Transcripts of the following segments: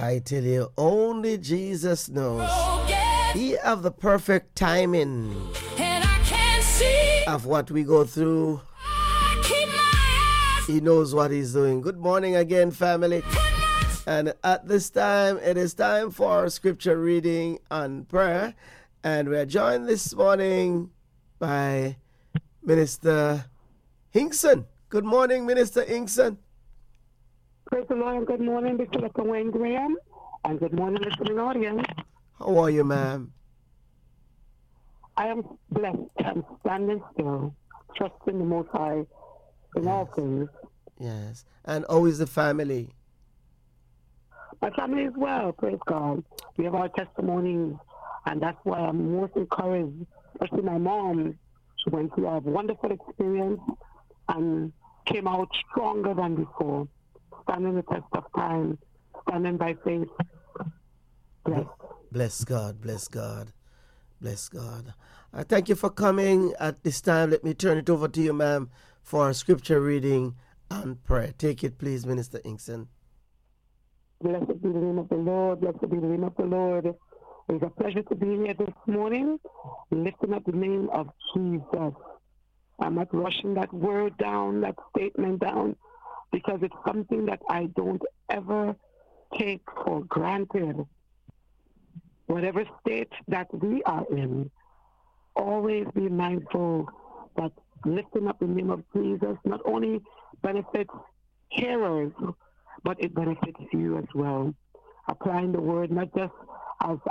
I tell you, only Jesus knows. He have the perfect timing of what we go through. He knows what he's doing. Good morning again, family. And at this time, it is time for scripture reading and prayer. And we are joined this morning by Minister Hinkson. Good morning, Minister Hinkson. Praise the Lord, and good morning, Mr. Wayne Graham, and good morning, listening audience. How are you, ma'am? I am blessed and standing still, trusting the Most High in all things. Yes. And how is the family? My family is well, praise God. We have our testimonies, and that's why I'm most encouraged, especially my mom. She went through a wonderful experience and came out stronger than before, standing the test of time, standing by faith. Bless God, bless God, bless God. I thank you for coming at this time. Let me turn it over to you, ma'am, for scripture reading and prayer. Take it, please, Minister Hinkson. Blessed be the name of the Lord. Blessed be the name of the Lord. It's a pleasure to be here this morning, lifting up the name of Jesus. I'm not rushing that word down, that statement down, because it's something that I don't ever take for granted. Whatever state that we are in, always be mindful that lifting up the name of Jesus not only benefits hearers, but it benefits you as well. Applying the word not just as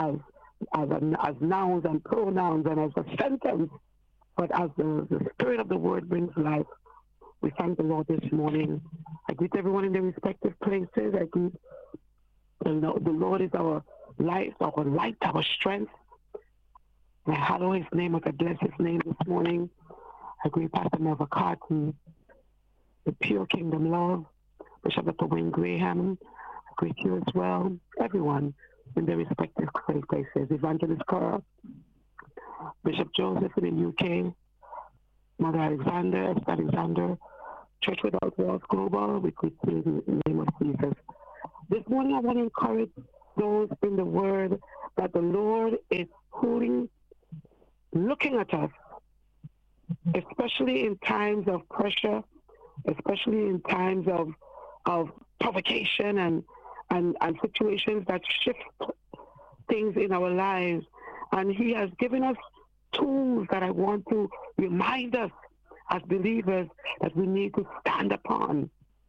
nouns and pronouns and as a sentence, but as the spirit of the word brings life. We thank the Lord this morning. I greet everyone in their respective places. I greet the Lord is our light, our strength. I hallow his name, I bless his name this morning. I greet Pastor Melva Carton, the Pure Kingdom Love, Bishop Dr. Wayne Graham. I greet you as well. Everyone in their respective places. Evangelist Cora, Bishop Joseph in the UK, Mother Alexander, Esther Alexander, Church Without Walls Global. We greet you in the name of Jesus. This morning I want to encourage those in the word that the Lord is looking at us, especially in times of pressure, especially in times of provocation and situations that shift things in our lives. And he has given us tools that I want to remind us as believers that we need to stand upon.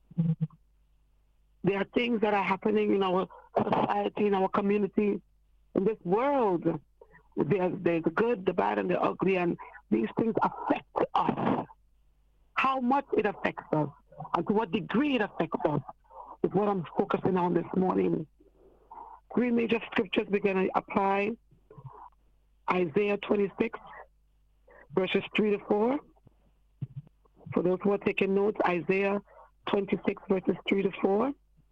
There are things that are happening in our society, in our community, in this world. There's the good, the bad, and the ugly, and these things affect us. How much it affects us and to what degree it affects us is what I'm focusing on this morning. Three major scriptures we're going to apply. Isaiah 26, verses 3 to 4. For those who are taking notes, Isaiah 26, verses 3 to 4.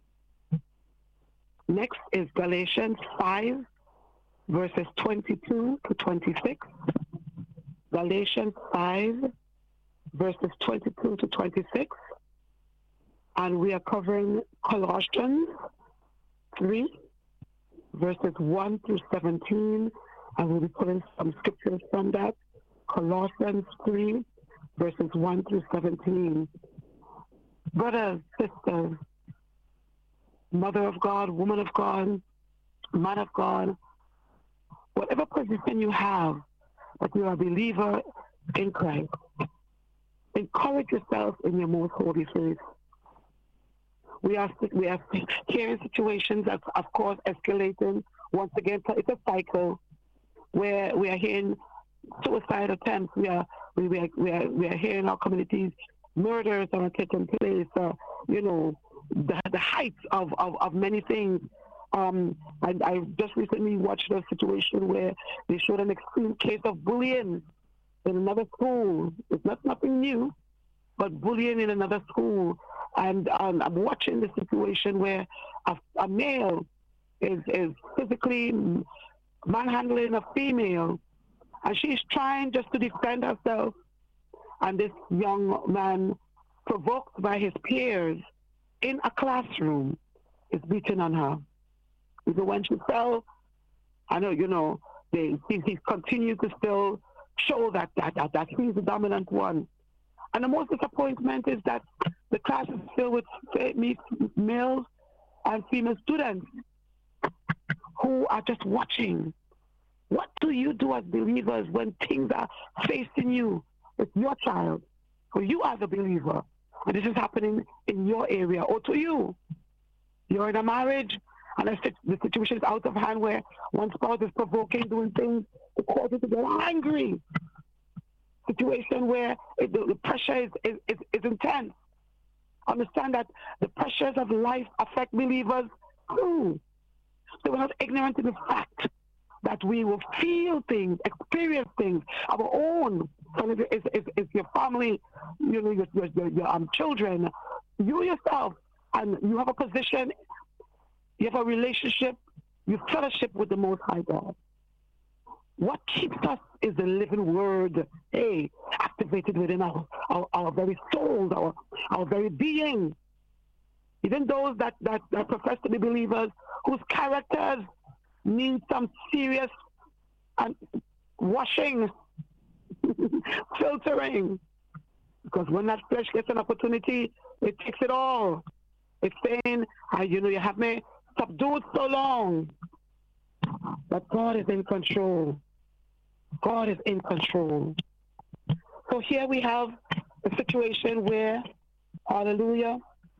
Next is Galatians 5, verses 22 to 26. Galatians 5, verses 22 to 26. And we are covering Colossians 3, verses 1 through 17. And we'll be putting some scriptures from that. Colossians 3, verses 1 through 17. Brothers, sisters, mother of God, woman of God, man of God, whatever position you have, that you are a believer in Christ, encourage yourself in your most holy faith. We are hearing situations that's, of course, escalating. Once again, it's a cycle where we are hearing suicide attempts. We are hearing our communities murders that are taking place. The heights of many things. I just recently watched a situation where they showed an extreme case of bullying in another school. It's nothing new, but bullying in another school. And I'm watching the situation where a male is physically manhandling a female, and she's trying just to defend herself. And this young man, provoked by his peers in a classroom, is beating on her. Even when she fell, I know, he continued to still show that he's the dominant one. And the most disappointment is that the class is filled with males and female students who are just watching. What do you do as believers when things are facing you? It's your child, or you as a believer, and this is happening in your area or to you. You're in a marriage, and the situation is out of hand where one spouse is provoking, doing things to cause you to get angry. Situation where the pressure is intense. Understand that the pressures of life affect believers too. So we're not ignorant of the fact that we will feel things, experience things, our own. So it's your family, your children, you yourself, and you have a position, you have a relationship, you fellowship with the Most High God. What keeps us is the living word, activated within our very souls, our very being. Even those that profess to be believers, whose characters need some serious and washing, filtering. Because when that flesh gets an opportunity, it takes it all. It's saying, you have me subdued so long. But God is in control. God is in control. So here we have a situation where, hallelujah,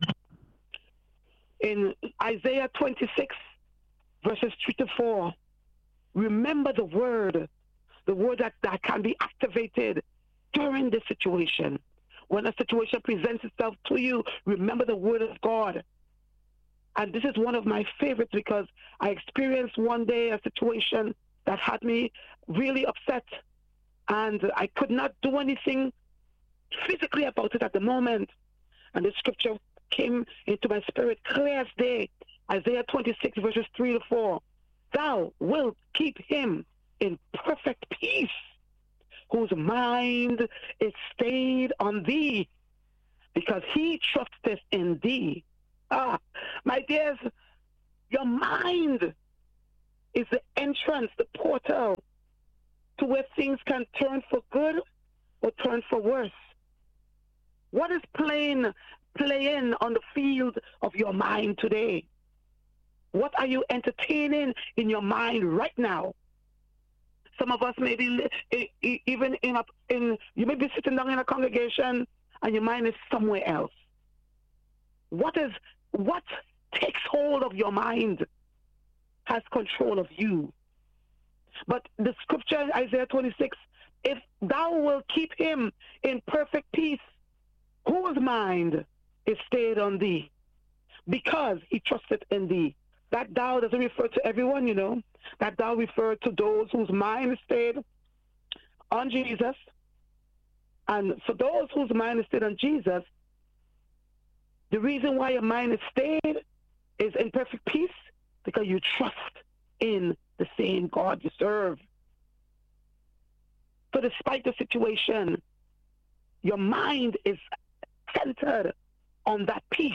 in Isaiah 26, verses 3 to 4, remember the word that can be activated during this situation. When a situation presents itself to you, remember the word of God. And this is one of my favorites because I experienced one day a situation that had me really upset, and I could not do anything physically about it at the moment. And the scripture came into my spirit clear as day. Isaiah 26, verses 3 to 4. Thou wilt keep him in perfect peace, whose mind is stayed on thee, because he trusteth in thee. My dears, your mind is the entrance, the portal to where things can turn for good or turn for worse. What is playing on the field of your mind today? What are you entertaining in your mind right now? Some of us may be even you may be sitting down in a congregation and your mind is somewhere else. What takes hold of your mind has control of you. But the scripture, Isaiah 26, if thou wilt keep him in perfect peace, whose mind is stayed on thee, because he trusted in thee. That thou doesn't refer to everyone, That thou refers to those whose mind is stayed on Jesus. And for those whose mind is stayed on Jesus, the reason why your mind is stayed is in perfect peace, because you trust in the same God you serve. So despite the situation, your mind is centered on that peace.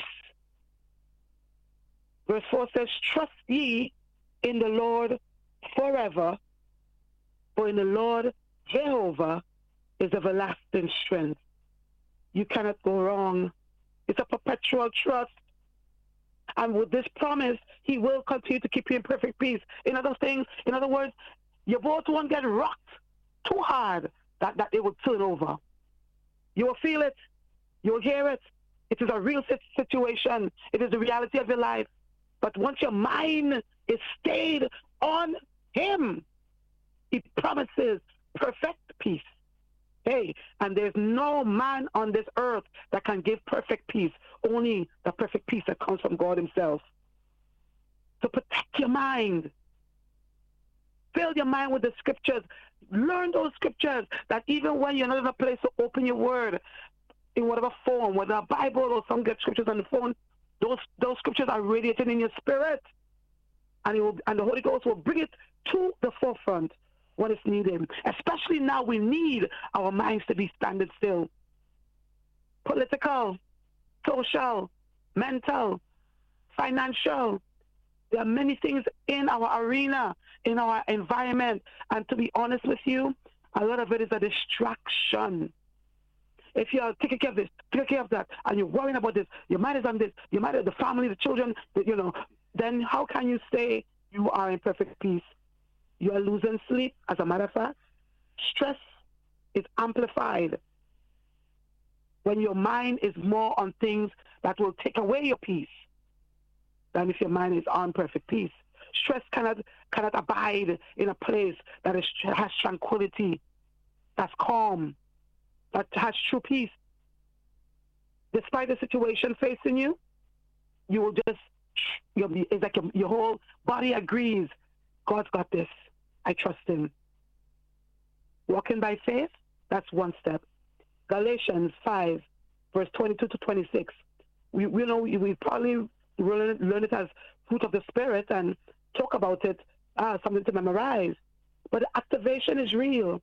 Verse 4 says, trust ye in the Lord forever, for in the Lord Jehovah is everlasting strength. You cannot go wrong. It's a perpetual trust. And with this promise, he will continue to keep you in perfect peace. In other words, your boat won't get rocked too hard that it will turn over. You will feel it. You will hear it. It is a real situation. It is the reality of your life. But once your mind is stayed on him, he promises perfect peace. And there's no man on this earth that can give perfect peace. Only the perfect peace that comes from God himself. So protect your mind. Fill your mind with the scriptures. Learn those scriptures that even when you're not in a place to open your word, in whatever form, whether a Bible or some good scriptures on the phone, those scriptures are radiating in your spirit. And the Holy Ghost will bring it to the forefront when it's needed. Especially now, we need our minds to be standing still. Political, social, mental, financial, There are many things in our arena, in our environment. And to be honest with you, a lot of it is a distraction. If you're taking care of this, taking care of that, and you're worrying about this, your mind is on this, your mind is the family, the children, then how can you say you are in perfect peace? You are losing sleep, as a matter of fact. Stress is amplified when your mind is more on things that will take away your peace than if your mind is on perfect peace. Stress cannot abide in a place that has tranquility, that's calm, that has true peace. Despite the situation facing you, you will just, it's like your whole body agrees, God's got this. I trust him. Walking by faith, that's one step. Galatians 5, verse 22 to 26. We probably learn it as fruit of the Spirit and talk about it, something to memorize. But the activation is real.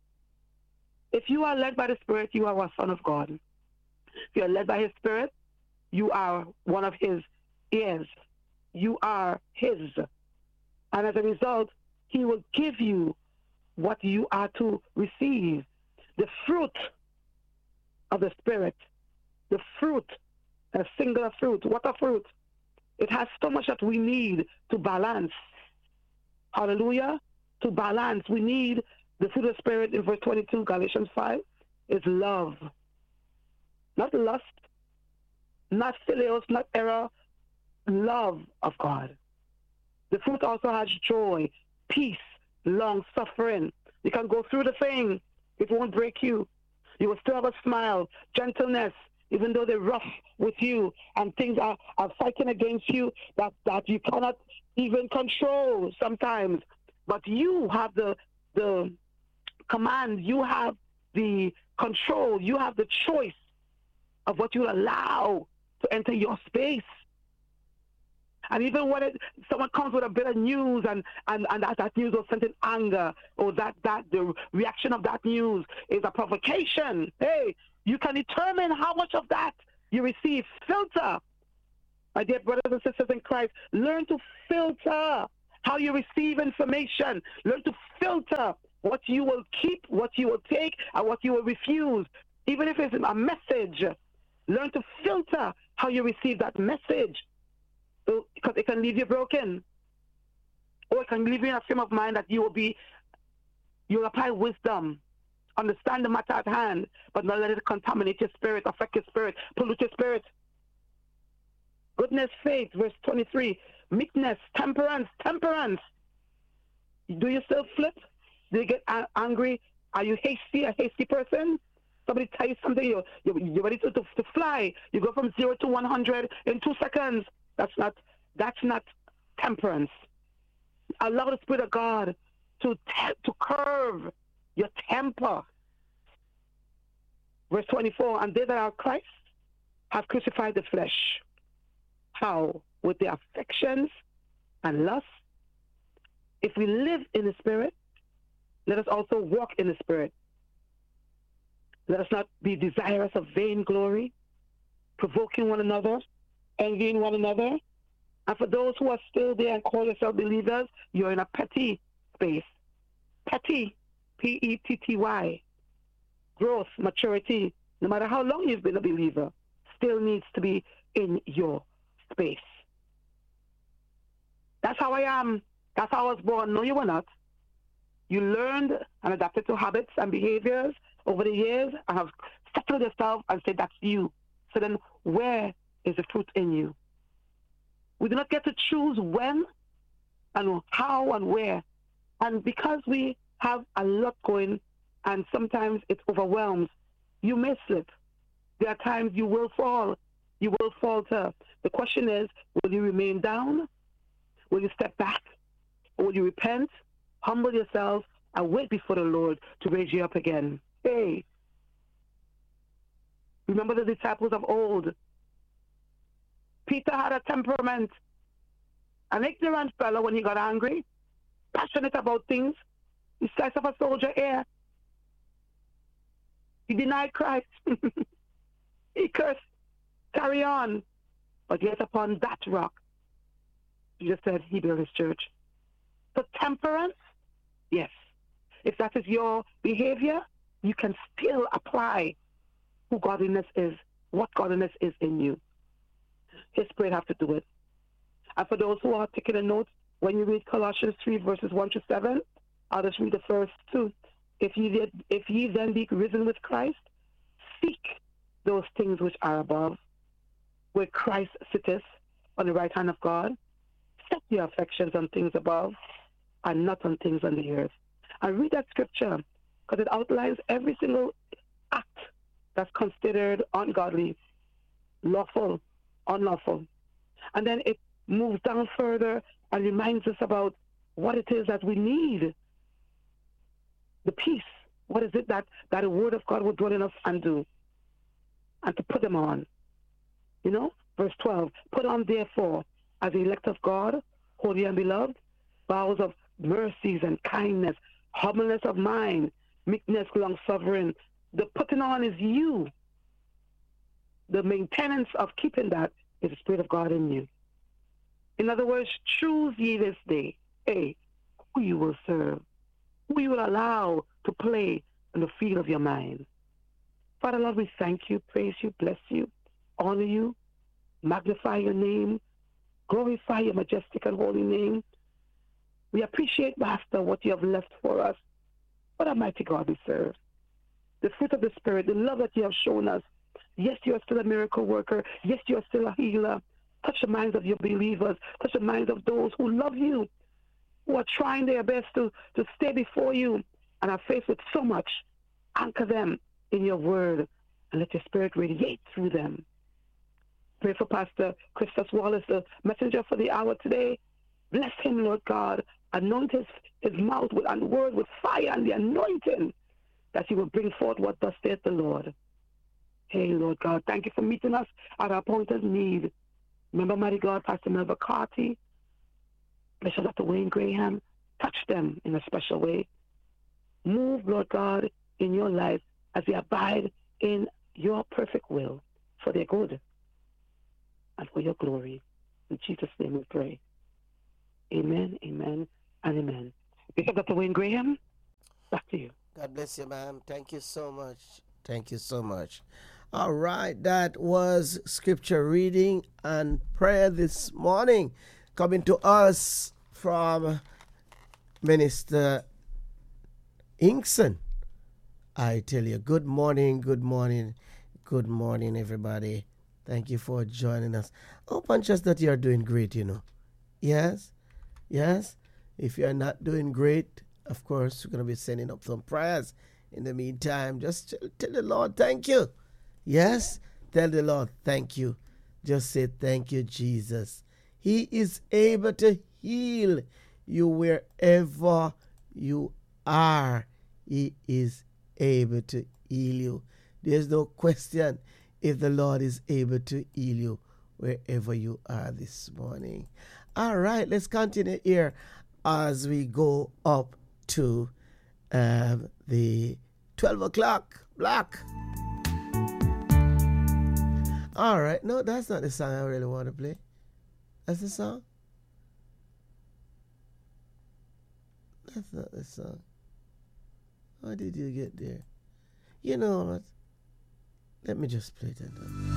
If you are led by the Spirit, you are a son of God. If you are led by his Spirit, you are one of his ears. You are his. And as a result, he will give you what you are to receive. The fruit of the Spirit. The fruit, a singular fruit. What a fruit. It has so much that we need to balance. Hallelujah. To balance. We need the fruit of the Spirit in verse 22, Galatians 5, is love. Not lust, not philios, not error. Love of God. The fruit also has joy, peace, long suffering. You can go through the thing. It won't break you. You will still have a smile, gentleness, even though they're rough with you and things are fighting against you that you cannot even control sometimes. But you have the command, you have the control, you have the choice of what you allow to enter your space. And even when someone comes with a bit of news and that news was sent in anger, or that the reaction of that news is a provocation, hey, you can determine how much of that you receive. Filter. My dear brothers and sisters in Christ, learn to filter how you receive information. Learn to filter what you will keep, what you will take, and what you will refuse. Even if it's a message, learn to filter how you receive that message. Because it can leave you broken. Or it can leave you in a frame of mind that you'll apply wisdom, understand the matter at hand, but not let it contaminate your spirit, affect your spirit, pollute your spirit. Goodness, faith, verse 23. Meekness, temperance. Do you still flip? Do you get angry? Are you hasty, a hasty person? Somebody tell you something, you're ready to fly. You go from 0 to 100 in 2 seconds. That's not temperance. Allow the Spirit of God to curve your temper. Verse 24, and they that are Christ have crucified the flesh. How? With their affections and lusts. If we live in the Spirit, let us also walk in the Spirit. Let us not be desirous of vainglory, provoking one another, envying one another. And for those who are still there and call yourself believers, you're in a petty space. Petty, P-E-T-T-Y. Growth, maturity, no matter how long you've been a believer, still needs to be in your space. That's how I am. That's how I was born. No, you were not. You learned and adapted to habits and behaviors over the years and have settled yourself and said, that's you. So then where is the fruit in you? We do not get to choose when and how and where. And because we have a lot going and sometimes it overwhelms, you may slip. There are times you will fall. You will falter. The question is, will you remain down? Will you step back? Or will you repent, humble yourself, and wait before the Lord to raise you up again? Hey, remember the disciples of old. Peter had a temperament, an ignorant fellow when he got angry, passionate about things. He sliced off a soldier ear. He denied Christ. He cursed. Carry on. But yet upon that rock, You just said he built his church. But temperance, yes. If that is your behavior, you can still apply who godliness is, what godliness is in you. His Spirit have to do it. And for those who are taking a note, when you read Colossians 3, verses 1 to 7, I'll just read the first two. If ye then be risen with Christ, seek those things which are above, where Christ sitteth on the right hand of God. Set your affections on things above and not on things on the earth. And read that scripture because it outlines every single act that's considered ungodly, lawful, unlawful. And then it moves down further and reminds us about what it is that we need. The peace. What is it that the word of God will dwell in us and do? And to put them on. You know, verse 12. Put on therefore, as the elect of God, holy and beloved, vows of mercies and kindness, humbleness of mind, meekness, long-suffering. The putting on is you. The maintenance of keeping that is the Spirit of God in you. In other words, choose ye this day, who you will serve, who you will allow to play in the field of your mind. Father, Lord, we thank you, praise you, bless you, honor you, magnify your name, glorify your majestic and holy name. We appreciate, Master, what you have left for us. What a mighty God we serve. The fruit of the Spirit, the love that you have shown us. Yes, you are still a miracle worker. Yes, you are still a healer. Touch the minds of your believers. Touch the minds of those who love you, who are trying their best to stay before you and are faced with so much. Anchor them in your word and let your Spirit radiate through them. Pray for Pastor Christus Wallace, the messenger for the hour today. Bless him, Lord God. Anoint his mouth with and word with fire and the anointing that he will bring forth what thus saith the Lord. Hey, Lord God, thank you for meeting us at our appointed need. Remember, mighty God, Pastor Melva Carty, Bishop Dr. Wayne Graham, touch them in a special way. Move, Lord God, in your life as they abide in your perfect will for their good and for your glory. In Jesus' name we pray. Amen, amen, and amen. Bishop Dr. Wayne Graham, back to you. God bless you, ma'am. Thank you so much. Thank you so much. All right, that was scripture reading and prayer this morning, coming to us from Minister Inkson. I tell you, good morning, good morning, good morning, everybody. Thank you for joining us. Hope and trust that you're doing great, you know. Yes, yes. If you're not doing great, of course, we're going to be sending up some prayers. In the meantime, just tell the Lord thank you. Yes, tell the Lord thank you. Just say thank you, Jesus. He is able to heal you wherever you are. He is able to heal you. There's no question if the Lord is able to heal you wherever you are this morning. All right, let's continue here as we go up to the 12 o'clock block. All right, no, that's not the song I really want to play. That's the song? That's not the song. How did you get there? You know what? Let me just play that.